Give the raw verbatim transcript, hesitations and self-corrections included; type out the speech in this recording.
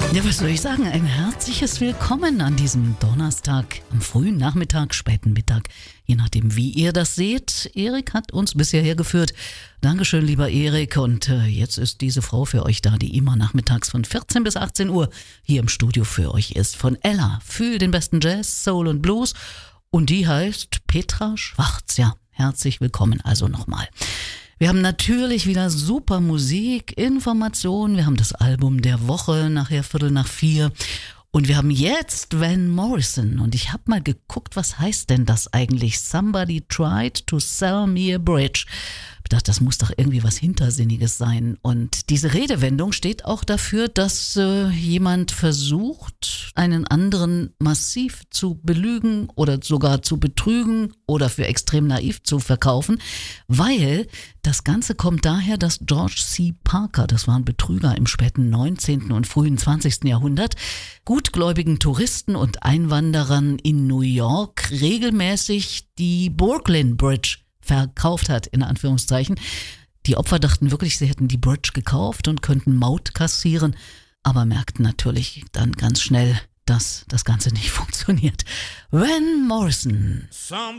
Ja, was soll ich sagen? Ein herzliches Willkommen an diesem Donnerstag, am frühen Nachmittag, späten Mittag, je nachdem, wie ihr das seht. Erik hat uns bisher hergeführt. Dankeschön, lieber Erik. Und äh, jetzt ist diese Frau für euch da, die immer nachmittags von vierzehn bis achtzehn Uhr hier im Studio für euch ist. Von Ella für den besten Jazz, Soul und Blues. Und die heißt Petra Schwarz. Ja, herzlich willkommen also nochmal. Wir haben natürlich wieder super Musik, Informationen, wir haben das Album der Woche, nachher Viertel nach vier und wir haben jetzt Van Morrison und ich habe mal geguckt, was heißt denn das eigentlich? Somebody tried to sell me a bridge. Ich dachte, das muss doch irgendwie was Hintersinniges sein. Und diese Redewendung steht auch dafür, dass äh, jemand versucht, einen anderen massiv zu belügen oder sogar zu betrügen oder für extrem naiv zu verkaufen, weil das Ganze kommt daher, dass George C. Parker, das war ein Betrüger im späten neunzehnten und frühen zwanzigsten Jahrhundert, gutgläubigen Touristen und Einwanderern in New York regelmäßig die Brooklyn Bridge verkauft hat, in Anführungszeichen. Die Opfer dachten wirklich, sie hätten die Bridge gekauft und könnten Maut kassieren, aber merkten natürlich dann ganz schnell, dass das Ganze nicht funktioniert. Van Morrison.